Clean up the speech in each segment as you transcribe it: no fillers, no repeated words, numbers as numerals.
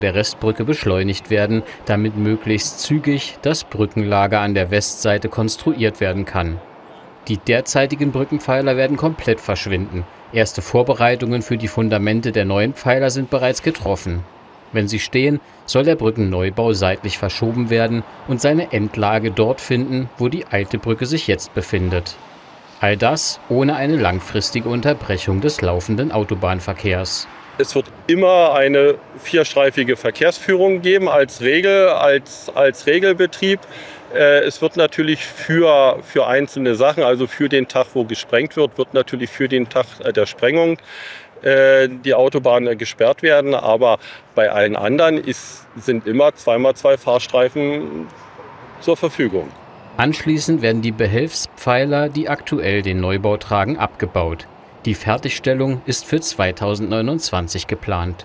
der Restbrücke beschleunigt werden, damit möglichst zügig das Brückenlager an der Westseite konstruiert werden kann. Die derzeitigen Brückenpfeiler werden komplett verschwinden. Erste Vorbereitungen für die Fundamente der neuen Pfeiler sind bereits getroffen. Wenn sie stehen, soll der Brückenneubau seitlich verschoben werden und seine Endlage dort finden, wo die alte Brücke sich jetzt befindet. All das ohne eine langfristige Unterbrechung des laufenden Autobahnverkehrs. Es wird immer eine vierstreifige Verkehrsführung geben als Regel, als Regelbetrieb. Es wird natürlich für einzelne Sachen, also für den Tag, wo gesprengt wird natürlich für den Tag der Sprengung die Autobahn gesperrt werden. Aber bei allen anderen sind immer 2x2 Fahrstreifen zur Verfügung. Anschließend werden die Behelfspfeiler, die aktuell den Neubau tragen, abgebaut. Die Fertigstellung ist für 2029 geplant.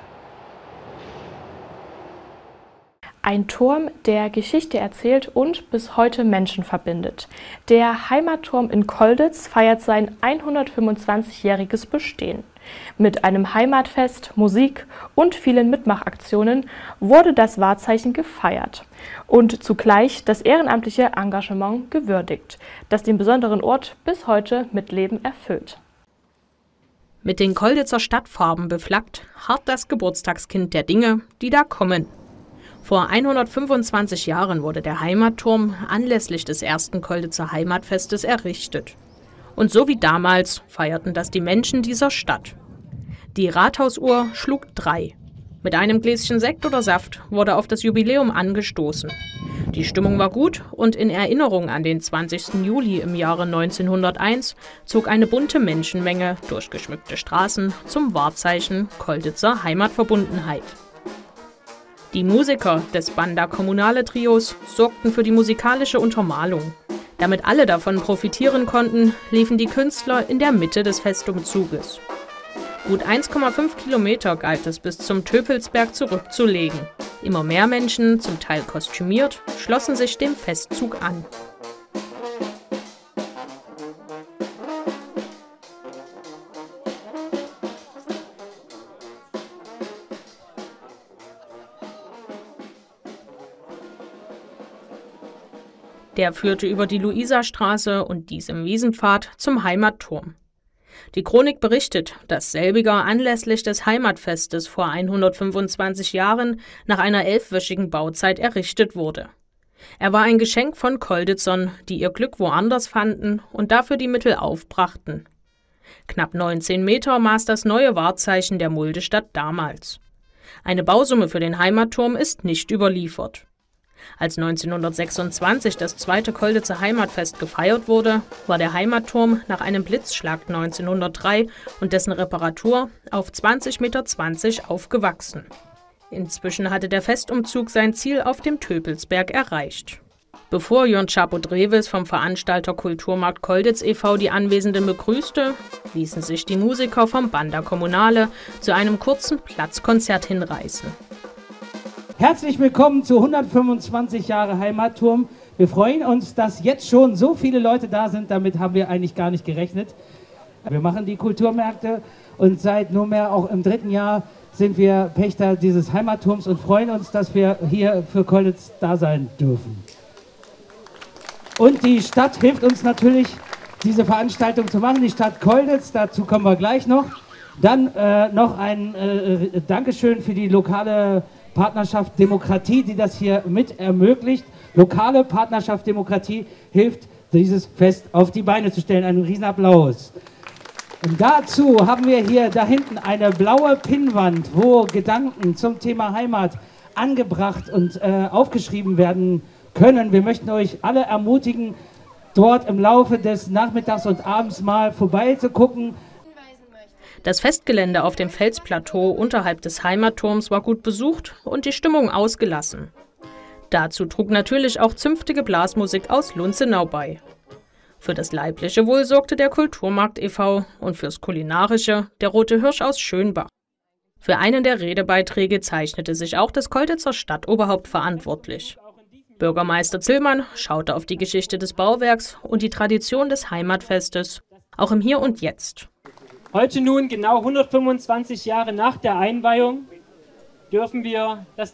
Ein Turm, der Geschichte erzählt und bis heute Menschen verbindet. Der Heimatturm in Kolditz feiert sein 125-jähriges Bestehen. Mit einem Heimatfest, Musik und vielen Mitmachaktionen wurde das Wahrzeichen gefeiert und zugleich das ehrenamtliche Engagement gewürdigt, das den besonderen Ort bis heute mit Leben erfüllt. Mit den Kolditzer Stadtfarben beflaggt, harrt das Geburtstagskind der Dinge, die da kommen. Vor 125 Jahren wurde der Heimatturm anlässlich des ersten Kolditzer Heimatfestes errichtet. Und so wie damals feierten das die Menschen dieser Stadt. Die Rathausuhr schlug 3. Mit einem Gläschen Sekt oder Saft wurde auf das Jubiläum angestoßen. Die Stimmung war gut und in Erinnerung an den 20. Juli im Jahre 1901 zog eine bunte Menschenmenge durch geschmückte Straßen zum Wahrzeichen Kolditzer Heimatverbundenheit. Die Musiker des Banda Kommunale Trios sorgten für die musikalische Untermalung. Damit alle davon profitieren konnten, liefen die Künstler in der Mitte des Festumzuges. Gut 1,5 Kilometer galt es bis zum Töpelsberg zurückzulegen. Immer mehr Menschen, zum Teil kostümiert, schlossen sich dem Festzug an. Der führte über die Luisastraße und diesem Wiesenpfad zum Heimatturm. Die Chronik berichtet, dass selbiger anlässlich des Heimatfestes vor 125 Jahren nach einer 11-wöchigen Bauzeit errichtet wurde. Er war ein Geschenk von Kolditzern, die ihr Glück woanders fanden und dafür die Mittel aufbrachten. Knapp 19 Meter maß das neue Wahrzeichen der Muldestadt damals. Eine Bausumme für den Heimatturm ist nicht überliefert. Als 1926 das zweite Kolditzer Heimatfest gefeiert wurde, war der Heimatturm nach einem Blitzschlag 1903 und dessen Reparatur auf 20,20 Meter aufgewachsen. Inzwischen hatte der Festumzug sein Ziel auf dem Töpelsberg erreicht. Bevor Jörn Schapo-Drewes vom Veranstalter Kulturmarkt Kolditz e.V. die Anwesenden begrüßte, ließen sich die Musiker vom Banda Kommunale zu einem kurzen Platzkonzert hinreißen. Herzlich willkommen zu 125 Jahre Heimatturm. Wir freuen uns, dass jetzt schon so viele Leute da sind. Damit haben wir eigentlich gar nicht gerechnet. Wir machen die Kulturmärkte und seit nunmehr auch im 3. Jahr sind wir Pächter dieses Heimatturms und freuen uns, dass wir hier für Kolditz da sein dürfen. Und die Stadt hilft uns natürlich, diese Veranstaltung zu machen. Die Stadt Kolditz, dazu kommen wir gleich noch. Dann noch ein Dankeschön für die lokale Partnerschaft Demokratie, die das hier mit ermöglicht. Lokale Partnerschaft Demokratie hilft, dieses Fest auf die Beine zu stellen. Einen riesen Applaus. Und dazu haben wir hier da hinten eine blaue Pinnwand, wo Gedanken zum Thema Heimat angebracht und aufgeschrieben werden können. Wir möchten euch alle ermutigen, dort im Laufe des Nachmittags und Abends mal vorbeizugucken. Das Festgelände auf dem Felsplateau unterhalb des Heimatturms war gut besucht und die Stimmung ausgelassen. Dazu trug natürlich auch zünftige Blasmusik aus Lunzenau bei. Für das leibliche Wohl sorgte der Kulturmarkt e.V. und fürs Kulinarische der Rote Hirsch aus Schönbach. Für einen der Redebeiträge zeichnete sich auch das Kolditzer Stadtoberhaupt verantwortlich. Bürgermeister Zillmann schaute auf die Geschichte des Bauwerks und die Tradition des Heimatfestes, auch im Hier und Jetzt. Heute nun, genau 125 Jahre nach der Einweihung, dürfen wir das